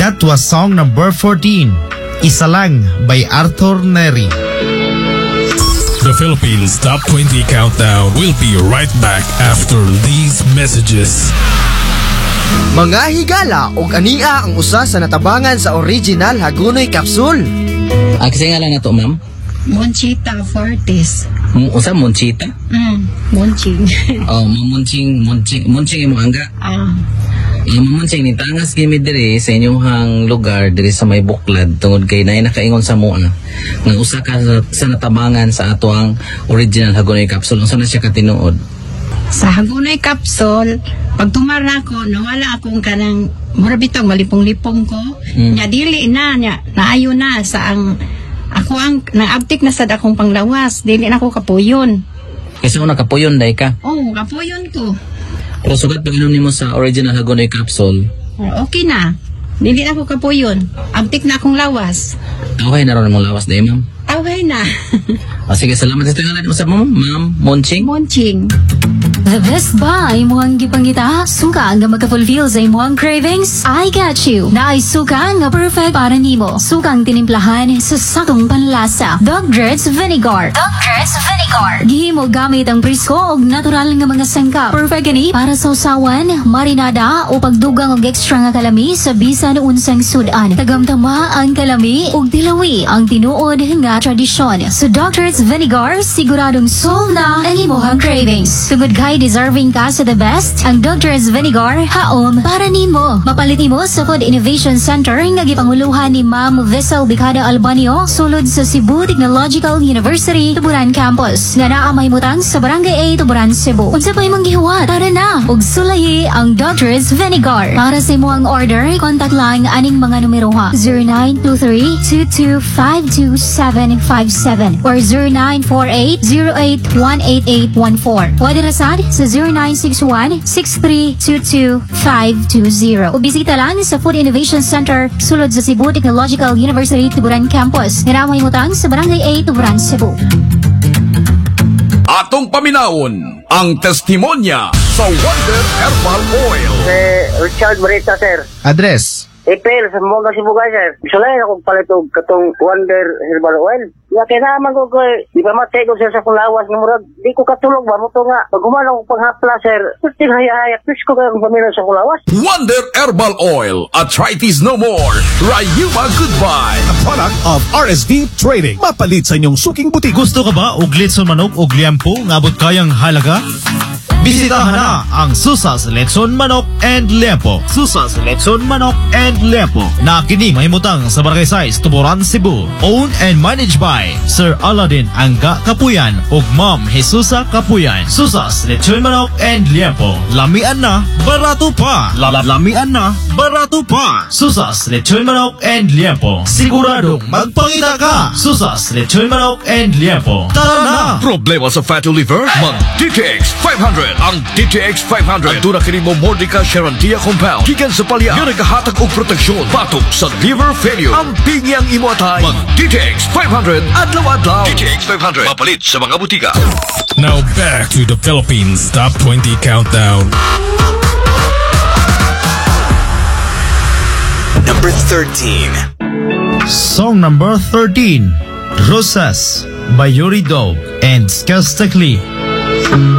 That was song number 14, Isa Lang by Arthur Neri. The Philippines Top 20 Countdown will be right back after these messages. Mga higala og ania ang usa sa natabangan sa original Hagonoy Capsule. Kasi nga lang na to, ma'am? Monchita Fortis. Usa Monchita? Monching. Oh, Monching imo angga. Mamunching ni tangas gimi diri sa inyong lugar diri sa may Buklad tungod kay naay nakaingon sa mua nga usa ka sa natabangan sa ato ang original Hagonoy Capsule. Unsa na siya katinuod? Sa Hagonoy Capsule, pag tumara ko, nawala akong kanang murabitong malipong-lipong ko. Nya dili na nya naayo na sa ang ako ang naabtik na sad akong panglawas, dili na ako kapuyon. Kasi una kapuyon day ka. Oh, kapuyon ko. Pero sugat pag inom nimo sa original Hagonoy Capsule, Okay na. Dili na ako kapuyon. Abtik na akong lawas. okay na ron mong lawas day, ma'am. Okay na. Sige, salamat sa tingalan mo sa ma'am Monching. Monching. The Best Buy muang gipangita suka nga magka-fulfill sa imong cravings. I got you. Naay suka nga perfect para nimo. Sukang tinimplahan sa sakong panlasa. Dogger's Vinegar. Dogger's Vinegar. Gihimo gamit ang presko og natural nga mga sangkap. Perfect gani para sa usawan, marinada o pagdugang og extra nga kalami sa bisan unsang sudan. Tagamtama ang kalami ug dilawi ang tinuod nga tradisyon. Sa Dogger's Vinegar, siguradong solve na ang imong cravings. Tungod kay deserving ka sa the best, ang Dogger's Vinegar haom para nimo. Mapalit nimo sa Food Innovation Center nga gipanguluhan ni Ma'am Vessel Bicada Albanio sulod sa Cebu Technological University Tuburan Campus nga naa mahimutang sa Barangay 8 Tuburan, Cebu. Unsa pa imong gihuwat? Tara na ug sulayi ang Dogger's Vinegar. Para sa imong order, contact lang aning mga numero ha: 0923-2252-757 or 0948-08-18814. Pwede rasad sa 0961-6322-520. O bisita lang sa Food Innovation Center sulod sa Cebu Technological University Tuburan Campus. Naramay mutang sa Barangay 8 Tuburan, Cebu. Atong paminawon ang testimonya sa Wonder Herbal Oil. Richard Marita, sir. Address: Ipil, sa mga Sibugay, sir. Gusto lang akong palitog katong Wonder Herbal Oil. Ya, kailangan ko di ba matay ko sir sa kong lawas ng murag. Di ko katulog ba mo to nga. Pag humana ko panghapla, sir. Puting haya-haya. Please ko kayong pamilya sa kong lawas. Wonder Herbal Oil. Arthritis no more. Rayuma goodbye. A product of RSV Trading. Mapalit sa inyong suking butik. Gusto ka ba og litson manok og liampo nga abot kayang halaga? Bisitahan na ang Susas Lechon Manok and Liempo. Susas Lechon Manok and Liempo na kini mahimutang sa Barangay 6, Tuburan, Cebu. Owned and managed by Sir Aladdin Angga Kapuyan ug Ma'am Jesusa Kapuyan. Susas Lechon Manok and Liempo. Lamian na, barato pa. Lamian na, barato pa. Susas Lechon Manok and Liempo. Siguradong magpangita ka. Susas Lechon Manok and Liempo. Tara na! Problema sa fatty liver? Mag DTX 500. Ang DTX 500 ang kini mo Mordica Sharantia Compound gikan sa palya nga nagahatag og proteksyon batok sa liver failure. Ang pingyang imo atay. Mag DTX 500 adlaw-adlaw. DTX 500 mapalit sa mga butika. Now back to the Philippines Top 20 Countdown. Number 13. Song number 13, Rosas by Yuri Dog and Skelstakli.